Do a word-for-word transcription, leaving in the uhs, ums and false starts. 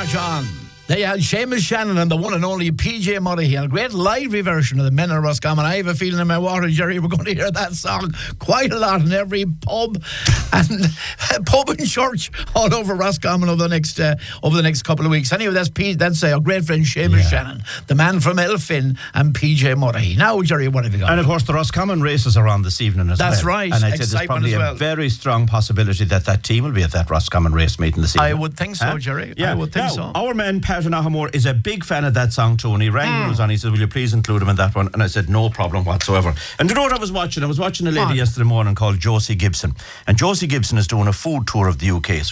march on. They had Seamus Shannon and the one and only P J Murray, and a great lively version of the Men of Roscommon. I have a feeling in my water, Jerry, we're going to hear that song quite a lot in every pub and pub and church all over Roscommon over the next uh, over the next couple of weeks. Anyway, that's P, that's uh, our great friend Seamus yeah. Shannon, the man from Elphin, and P J Murray. Now, Jerry, what have you got? And of course, the Roscommon races are on this evening as that's well. That's right. And I'd say there's probably well. a very strong possibility that that team will be at that Roscommon race meeting this evening. I would think so, huh? Jerry. Yeah. I would think now, so. Our man, Pat O'Nahamore, is a big fan of that song too, and he rang mm. us on. He said, will you please include him in that one? And I said, no problem whatsoever. And you know what I was watching? I was watching a lady on. yesterday morning called Josie Gibson, and Josie Gibson is doing a food tour of the U K. So